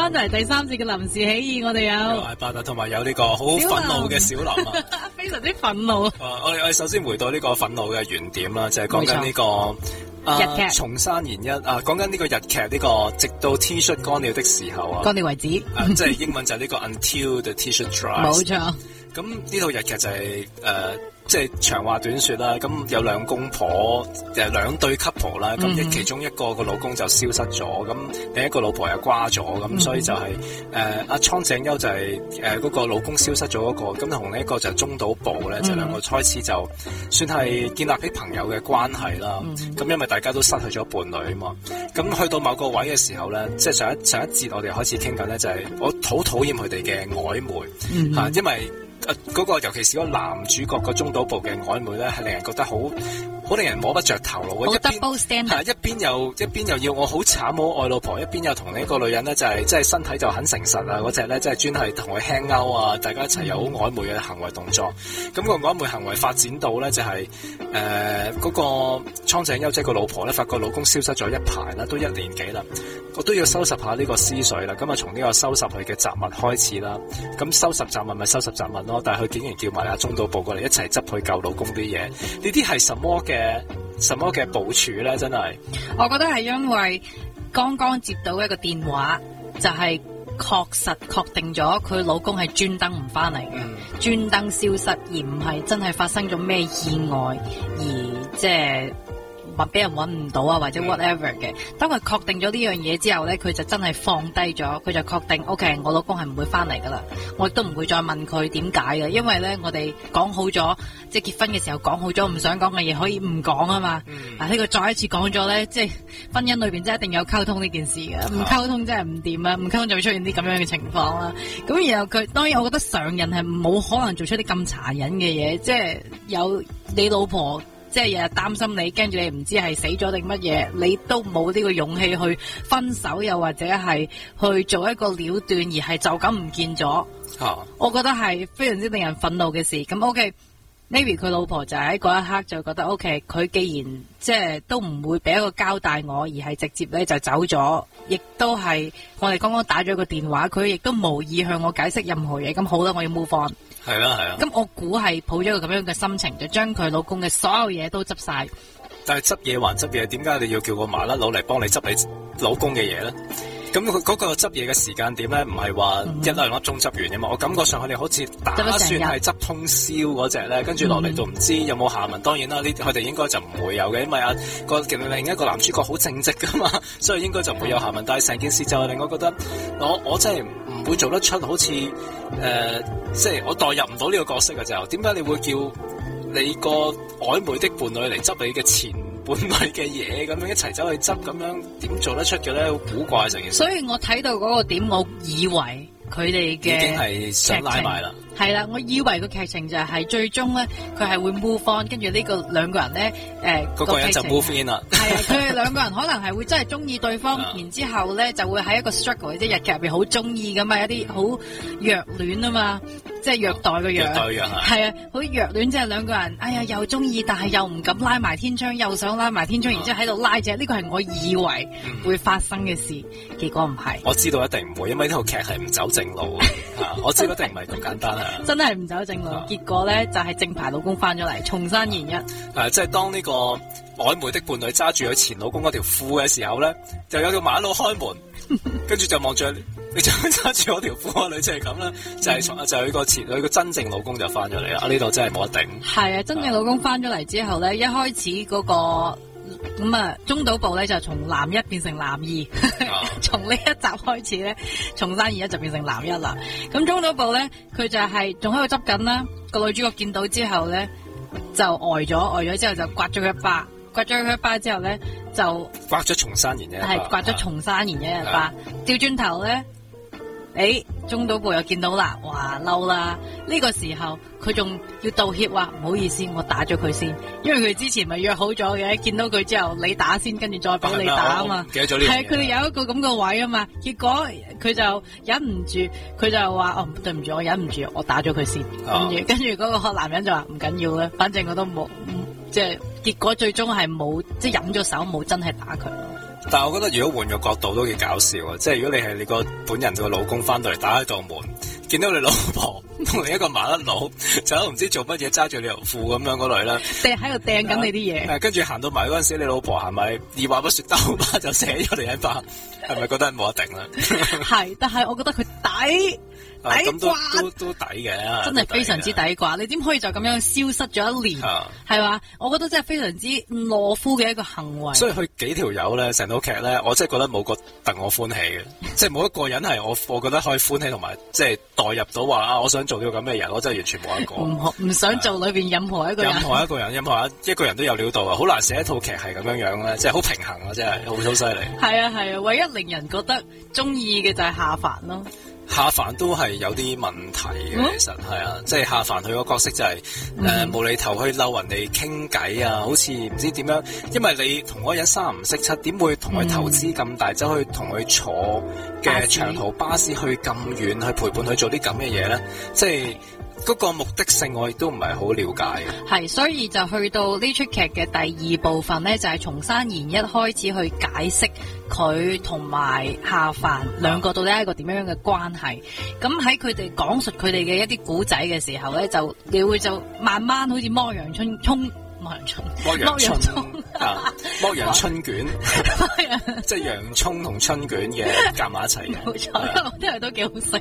翻嚟第三節嘅臨時起義，我哋有艾伯特同埋有呢個好憤怒嘅小林啊， 非常之憤怒。 我哋首先回到呢個憤怒嘅原點啦，就係講緊呢個日劇松山研一講緊呢個日劇呢個直到 T 恤乾了的時候啊， 乾了為止， 即係英文就係呢個 Until the T-shirt dries。 冇錯。 咁呢套日劇就係即係長話短說啦，咁有兩公婆兩對 couple 啦，咁其中一個個老公就消失咗，咁另一個老婆又瓜咗，咁所以就係阿蒼井優就係嗰個老公消失咗嗰個，咁同另一個就中島步咧，就兩個開始就算係建立起朋友嘅關係啦。咁因為大家都失去咗伴侶啊嘛，咁去到某個位嘅時候咧，即係上一節我哋開始傾緊咧，就係我好討厭佢哋嘅曖昧嚇，因為嗰個尤其是嗰個男主角個中島部嘅曖昧咧，係令人覺得好令人摸不着頭腦嘅。一邊又要我好慘好愛老婆，一邊又同另一個女人咧就係即係身體就很誠實啊嗰隻咧，即係專係同佢輕勾啊，大家一齊有好曖昧嘅行為動作。咁個曖昧行為發展到咧就係嗰個蒼井優即係個老婆咧，發覺老公消失咗一排啦，都1年幾啦，我都要收拾下呢個思緒啦。咁啊從呢個收拾佢嘅雜物開始啦。咁收拾雜物咪收拾雜物咯，但係佢竟然叫埋阿中島部過嚟一齊執佢救老公啲嘢，呢啲係什麼嘅部署咧？真係， 我覺得係因為剛剛接到一個電話，就係確定咗佢老公係專登唔翻嚟嘅，專登消失，而唔係真係發生咗咩意外，而即係話俾人揾唔到啊，或者 whatever 嘅。當佢確定咗呢樣嘢之後咧，佢就真係放低咗，佢就確定 OK， 我老公係唔會翻嚟噶啦，我亦都唔會再問佢點解嘅，因為咧我哋講好咗，即係結婚嘅時候講好咗，唔想講嘅嘢可以唔講啊嘛。呢個再一次講咗咧，即係婚姻裏邊真係一定有溝通呢件事嘅，唔溝通真係唔掂啊，唔溝通就會出現啲咁樣嘅情況啦。咁然後佢當然我覺得常人係冇可能做出啲咁殘忍嘅嘢，即係有你老婆。即係日日擔心你，跟住你唔知係死咗定乜嘢，你都冇呢個勇氣去分手，又或者係去做一個了斷，而係就咁唔見咗。我覺得係非常之令人憤怒嘅事。咁 OK，maybe 佢老婆就喺嗰一刻就覺得 OK， 佢既然即係都唔會俾一個交代我，而係直接咧就走咗，亦都係我哋剛剛打咗個電話，佢亦都無意向我解釋任何嘢。咁好啦，我要 move on。 係啊。咁我估係抱咗一個咁樣嘅心情，就將佢老公嘅所有嘢都執晒。 但係執嘢還執嘢，點解你要叫個麻甩佬嚟幫你執你老公嘅嘢咧？咁佢嗰個執嘢嘅時間點咧，唔係話1-2粒鐘執完嘅嘛？我感覺上佢哋好似打算係執通宵嗰隻咧，跟住落嚟都唔知有冇下文。當然啦，呢佢哋應該就唔會有嘅，因為另一個男主角好正直噶嘛，所以應該就唔會有下文。但係成件事就係令我覺得，我真係唔會做得出好似即係我代入唔到呢個角色嘅時候，點解你會叫你個曖昧的伴侶嚟執你嘅前伴侶嘅嘢，咁樣一齊走去執，咁樣點做得出嘅咧？好古怪成件事。所以我睇到嗰個點，我以為佢哋嘅已經係想拉埋啦。 係啦，我以為個劇情就係最終咧，佢係會 move on， 跟住呢個兩個人咧， 嗰個人就 move in 啦。 係啊，佢哋兩個人可能係會真係中意對方，然之後咧就會喺一個 struggle， 即係日劇入邊好中意噶嘛，一啲好虐戀啊嘛，即係虐待嘅虐。係啊，好虐戀，即係兩個人，哎呀又中意，但係又唔敢拉埋天窗，又想拉埋天窗，然之後喺度拉啫。呢個係我以為會發生嘅事，結果唔係。我知道一定唔會，因為呢套劇係唔走正路我知道一定唔係咁簡單真係唔走正路，結果咧就係正牌老公翻咗嚟，松山研一。 即係當呢個曖昧的伴侶揸住佢前老公嗰條褲嘅時候咧，就有條馬路開門，跟住就望住你就揸住我條褲，女仔係咁啦，就係佢個真正老公就翻咗嚟啦。呢度真係冇得頂。係啊，真正老公翻咗嚟之後咧，一開始嗰個。中島部咧就從男一變成男二，從呢一集開始咧，松山研一就變成男一啦。咁中島部咧，佢就係仲喺度執緊啦。個女主角見到之後咧，就呆咗之後就刮咗佢一巴，之後咧就刮咗松山研一，係刮咗松山研一巴。調轉頭咧，中島部又見到啦，哇嬲啦！呢個時候佢仲要道歉，話唔好意思，我打咗佢先，因為佢之前咪約好咗嘅，見到佢之後你打先，跟住再俾你打啊嘛。記得咗呢樣嘢。係佢哋有一個咁嘅位啊嘛，結果佢就忍唔住，佢就話對唔住，我忍唔住，我打咗佢先。跟住嗰個男人就話唔緊要啦，反正我都冇，即係結果最終係冇，即係飲咗手冇真係打佢。 但係我覺得如果換個角度都幾搞笑啊！即係如果你係你個本人個老公翻到嚟打開道門，見到你老婆同另一個麻甩佬就唔知做乜嘢揸住你條褲咁樣嗰類啦， 喺度掟緊你啲嘢。 跟住行到埋嗰陣時，你老婆係咪二話不說兜巴就寫咗你一巴？係咪覺得冇得頂啦？ 係，但係我覺得佢抵。 咁都抵嘅， 真係非常之抵掛。你點可以就咁樣消失咗一年？係嘛？我覺得真係非常之懦夫嘅一個行為。 所以佢幾條友咧，成套劇咧，我真係覺得冇個戥我歡喜嘅，即係冇一個人係我覺得可以歡喜同埋即係代入到話啊，我想做呢個咁嘅人，我真係完全冇一個。唔想做裏邊任何一個人。任何一個人都有料到啊！好難寫一套劇係咁樣樣咧，即係好平衡啊！真係好犀利。係啊，唯一令人覺得中意嘅就係夏帆咯。夏帆都係有啲問題嘅，其實係啊，即係夏帆佢個角色就係無厘頭去溜人哋傾偈啊，好似唔知點樣，因為你同嗰個人三唔識七，點會同佢投資咁大，走去同佢坐嘅長途巴士去咁遠去陪伴佢做啲咁嘅嘢咧？即係嗰個目的性我亦都唔係好了解嘅。係，所以就去到呢出劇嘅第二部分咧，就係從山賢一開始去解釋佢同埋夏帆兩個到底係一個點樣嘅關係。咁喺佢哋講述佢哋嘅一啲古仔嘅時候咧，就你會就慢慢好似剝洋葱卷，即係洋葱同春卷嘅夾埋一齊嘅。冇錯，我聽嚟都幾好食。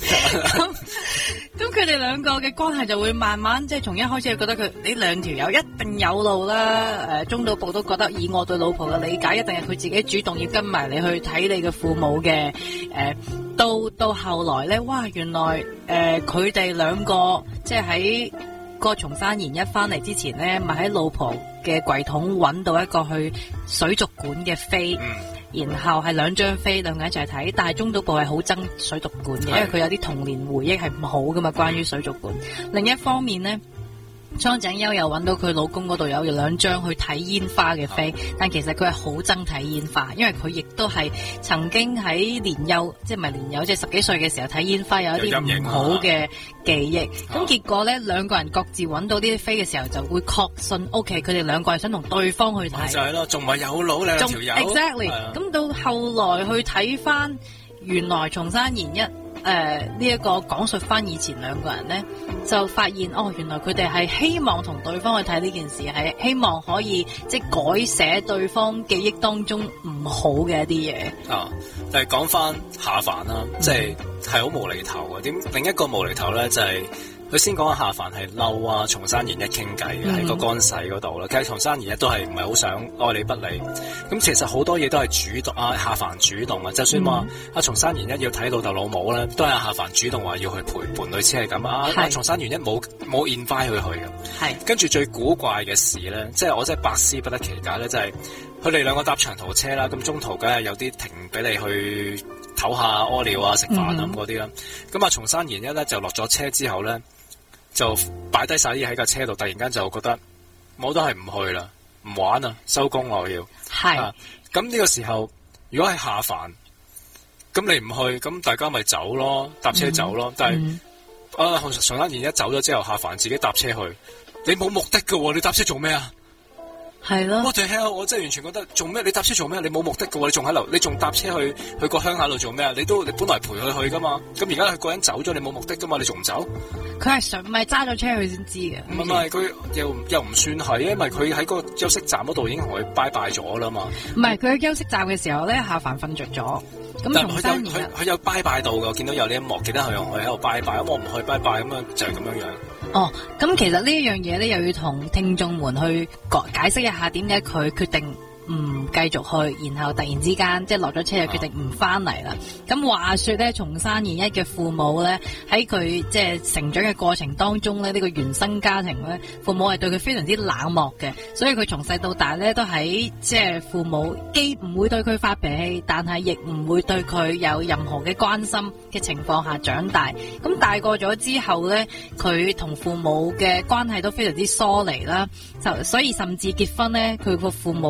咁佢哋兩個嘅關係就會慢慢即係從一開始覺得佢呢兩條友一定有路啦。中島部都覺得以我對老婆嘅理解，一定係佢自己主動要跟埋你去睇你嘅父母嘅。到後來咧，哇！原來佢哋兩個即係喺個松山賢一翻嚟之前咧，咪喺老婆嘅櫃桶揾到一個去水族館嘅飛，然後係兩張飛，兩個人一齊睇。但係中島部係好憎水族館嘅，因為佢有啲童年回憶係唔好噶嘛，關於水族館。另一方面咧，蒼井優又揾到佢老公嗰度有兩張去睇煙花嘅飛，但其實佢係好憎睇煙花，因為佢亦都係曾經喺年幼，即係唔係年幼，即係10幾歲嘅時候睇煙花有一啲唔好嘅記憶。咁結果咧，兩個人各自揾到呢啲飛嘅時候，就會確信 OK， 佢哋兩個係想同對方去睇。就係咯，仲咪有腦兩條友。Exactly。咁到後來去睇翻，原來松山賢一呢一個講述翻以前兩個人咧，就發現原來佢哋係希望同對方去睇呢件事，係希望可以即係改寫對方記憶當中唔好嘅一啲嘢。但係講翻夏帆啦，即係好無厘頭嘅。另一個無厘頭咧就係、佢先講下夏帆係嬲啊，松山賢一傾偈喺個乾洗嗰度啦。其實松山賢一都係唔係好想愛理不理。咁其實好多嘢都係主動夏帆主動啊。就算話松山賢一要睇老豆老母咧，都係夏帆主動話要去陪伴，類似係咁。松山賢一冇 invite 佢去嘅。係。跟住最古怪嘅事咧，即係我真係百思不得其解咧，就係佢哋兩個搭長途車啦，咁中途梗係有啲停俾你去唞下屙尿啊、食飯啊咁嗰啲啦。咁松山賢一咧就落咗車之後咧，就擺低晒啲嘢喺架車度，突然間就覺得我都係唔去啦，唔玩啦，收工我要。係。咁呢個時候，如果係夏帆，咁你唔去，咁大家咪走咯，搭車走咯。但係松山賢一走咗之後，夏帆自己搭車去，你冇目的㗎喎，你搭車做咩啊？係咯，我真係完全覺得做咩？你搭車做咩？你冇目的嘅喎，你仲喺度，你仲搭車去個鄉下度做咩啊？你本來陪佢去噶嘛，咁而家佢個人走咗，你冇目的噶嘛，你仲唔走？佢係唔係揸咗車去先知嘅？唔係，佢又唔算係，因為佢喺個休息站嗰度已經同佢拜拜咗啦嘛。唔係，佢喺休息站嘅時候咧，夏帆瞓着咗。咁佢有拜拜到嘅，我見到有呢一幕，記得佢喺度拜拜，咁我唔去拜拜，咁樣就係咁樣樣。咁其實呢一樣嘢咧，又要同聽眾們去解釋一下點解佢決定唔繼續去，然後突然之間即係落咗車就決定唔翻嚟啦。咁話說咧，松山賢一嘅父母咧，喺佢即係成長嘅過程當中咧，呢個原生家庭咧，父母係對佢非常之冷漠嘅，所以佢從細到大咧都喺即係父母既唔會對佢發脾氣，但係亦唔會對佢有任何嘅關心嘅情況下長大。咁大個咗之後咧，佢同父母嘅關係都非常之疏離啦，就所以甚至結婚咧，佢個父母都係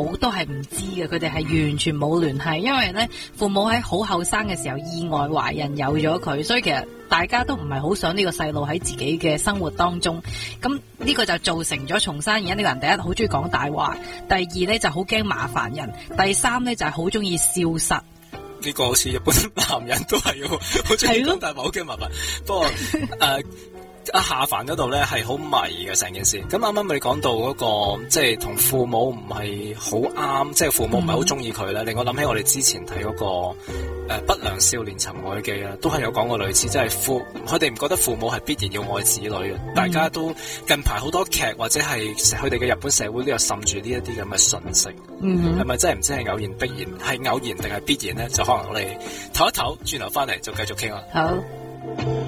唔知嘅，佢哋係完全冇聯繫，因為咧父母喺好後生嘅時候意外懷孕有咗佢，所以其實大家都唔係好想呢個細路喺自己嘅生活當中，咁呢個就造成咗松山而家呢個人第一好中意講大話，第二咧就好驚麻煩人，第三咧就係好中意消失。 呢個好似一般男人都係好中意講大話，好驚麻煩。不過下凡嗰度咧係好迷嘅成件事。咁啱啱你講到嗰個即係同父母唔係好啱，即係父母唔係好中意佢咧，令我諗起我哋之前睇嗰個不良少年尋愛記啊，都係有講過類似，即係佢哋唔覺得父母係必然要愛子女嘅。大家都近排好多劇或者係佢哋嘅日本社會都有滲住呢一啲咁嘅訊息。係咪真係唔知係偶然必然，係偶然定係必然咧？就可能我哋唞一唞，轉頭翻嚟就繼續傾啦。 好。